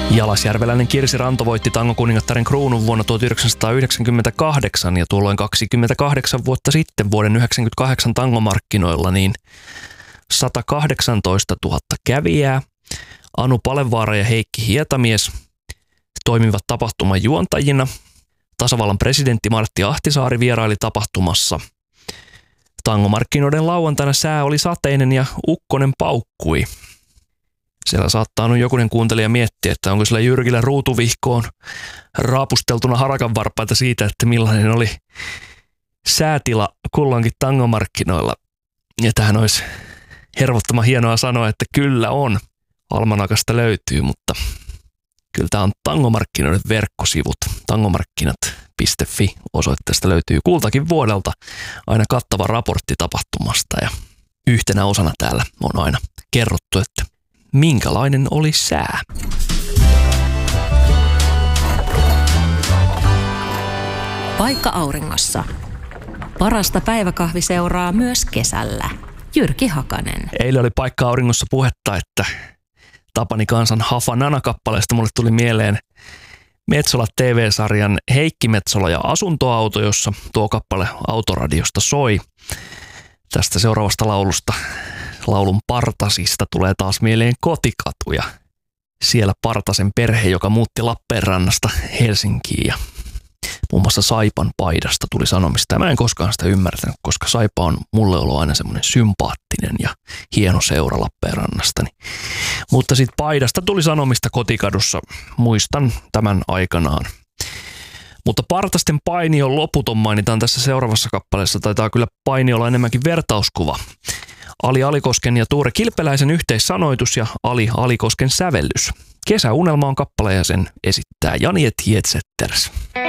Jalasjärveläinen Kirsi Ranto voitti tangokuningattaren kruunun vuonna 1998 ja tuolloin 28 vuotta sitten vuoden 1998 tangomarkkinoilla niin 118 000 kävijää. Anu Palevaara ja Heikki Hietamies toimivat tapahtuman juontajina. Tasavallan presidentti Martti Ahtisaari vieraili tapahtumassa. Tangomarkkinoiden lauantaina sää oli sateinen ja ukkonen paukkui. Siellä saattaa nyt jokunen kuuntelija miettiä, että onko sillä Jyrkillä ruutuvihkoon raapusteltuna harakanvarpaita siitä, että millainen oli säätila kulloinkin tangomarkkinoilla. Ja tähän olisi hervottoman hienoa sanoa, että kyllä on. Almanakasta löytyy, mutta kyllä tämä on tangomarkkinoiden verkkosivut. Tangomarkkinat.fi osoitteesta löytyy kultakin vuodelta aina kattava raportti tapahtumasta ja yhtenä osana täällä on aina kerrottu, että minkälainen oli sää. Paikka auringossa. Parasta päiväkahviseuraa myös kesällä. Jyrki Hakanen. Eilen oli Paikka auringossa puhetta, että Tapani Kansan Hafanana-kappaleesta mulle tuli mieleen Metsola TV-sarjan Heikki Metsola ja asuntoauto, jossa tuo kappale autoradiosta soi. Tästä seuraavasta laulun Partasista tulee taas mieleen Kotikatu ja siellä Partasen perhe, joka muutti Lappeenrannasta Helsinkiin ja muun muassa Saipan paidasta tuli sanomista. Ja mä en koskaan sitä ymmärtänyt, koska Saipa on mulle ollut aina semmoinen sympaattinen ja hieno seura Lappeenrannasta. Mutta sitten paidasta tuli sanomista Kotikadussa, muistan tämän aikanaan. Mutta Partasten painion loputon mainitaan tässä seuraavassa kappaleessa. Taitaa kyllä paini olla enemmänkin vertauskuva. Ali Alikosken ja Tuure Kilpeläisen yhteissanoitus ja Ali Alikosken sävellys. Kesäunelma on kappale ja sen esittää Jani et Hietsetters.